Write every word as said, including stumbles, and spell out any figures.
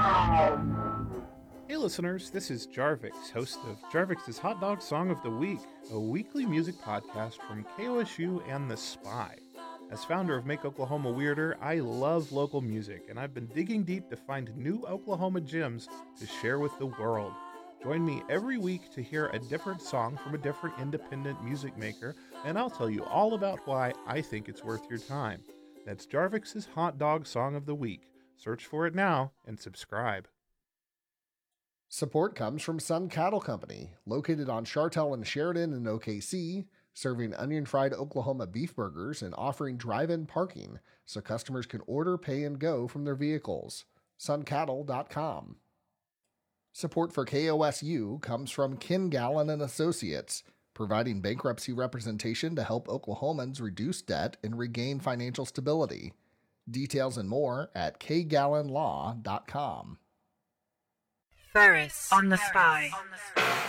Hey listeners, this is Jarvix, host of Jarvix's Hot Dog Song of the Week, a weekly music podcast from K O S U and The Spy. As founder of Make Oklahoma Weirder, I love local music, and I've been digging deep to find new Oklahoma gems to share with the world. Join me every week to hear a different song from a different independent music maker, and I'll tell you all about why I think it's worth your time. That's Jarvix's Hot Dog Song of the Week. Search for it now and subscribe. Support comes from Sun Cattle Company, located on Chartel and Sheridan in O K C, serving onion-fried Oklahoma beef burgers and offering drive-in parking so customers can order, pay, and go from their vehicles. sun cattle dot com. Support for K O S U comes from Ken Gallen and Associates, providing bankruptcy representation to help Oklahomans reduce debt and regain financial stability. Details and more at k gallen law dot com. Ferris on the Spy.